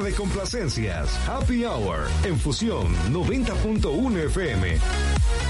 de complacencias. Happy Hour en Fusión 90.1 FM.